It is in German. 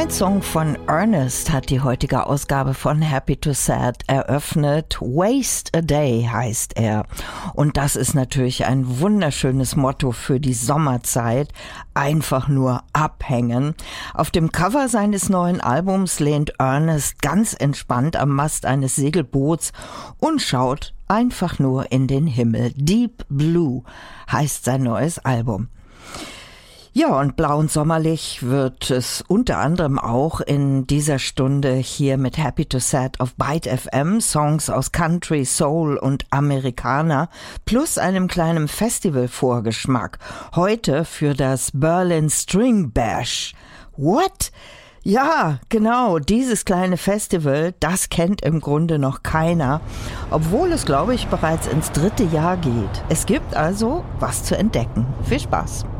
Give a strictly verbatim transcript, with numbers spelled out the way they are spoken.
Ein Song von Ernest hat die heutige Ausgabe von Happy to Sad eröffnet. Waste a Day heißt er. Und das ist natürlich ein wunderschönes Motto für die Sommerzeit. Einfach nur abhängen. Auf dem Cover seines neuen Albums lehnt Ernest ganz entspannt am Mast eines Segelboots und schaut einfach nur in den Himmel. Deep Blue heißt sein neues Album. Ja, und blau und sommerlich wird es unter anderem auch in dieser Stunde hier mit Happy to Sad auf Byte F M, Songs aus Country, Soul und Amerikaner, plus einem kleinen Festival-Vorgeschmack. Heute für das Berlin String Bash. What? Ja, genau, dieses kleine Festival, das kennt im Grunde noch keiner, obwohl es, glaube ich, bereits ins dritte Jahr geht. Es gibt also was zu entdecken. Viel Spaß!